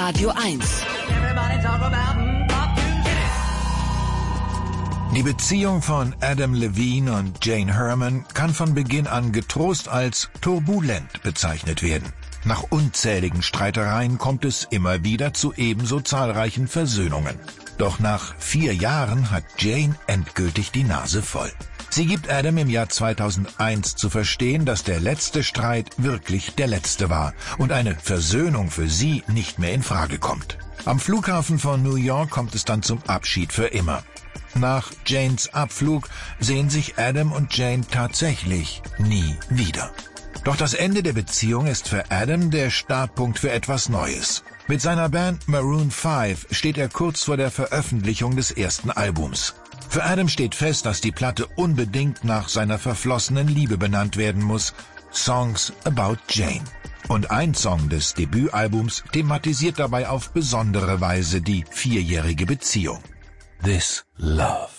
Radio 1. Die Beziehung von Adam Levine und Jane Herman kann von Beginn an getrost als turbulent bezeichnet werden. Nach unzähligen Streitereien kommt es immer wieder zu ebenso zahlreichen Versöhnungen. Doch nach 4 Jahren hat Jane endgültig die Nase voll. Sie gibt Adam im Jahr 2001 zu verstehen, dass der letzte Streit wirklich der letzte war und eine Versöhnung für sie nicht mehr in Frage kommt. Am Flughafen von New York kommt es dann zum Abschied für immer. Nach Janes Abflug sehen sich Adam und Jane tatsächlich nie wieder. Doch das Ende der Beziehung ist für Adam der Startpunkt für etwas Neues. Mit seiner Band Maroon 5 steht er kurz vor der Veröffentlichung des ersten Albums. Für Adam steht fest, dass die Platte unbedingt nach seiner verflossenen Liebe benannt werden muss: Songs About Jane. Und ein Song des Debütalbums thematisiert dabei auf besondere Weise die 4-jährige Beziehung. This Love.